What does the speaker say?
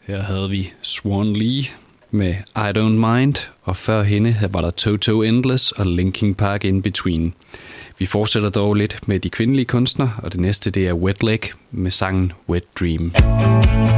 Her havde vi Swan Lee med I Don't Mind, og før hende var der Toto Endless og Linkin Park In Between. Vi fortsætter dog lidt med de kvindelige kunstnere, og det næste det er Wet Leg med sangen Wet Dream.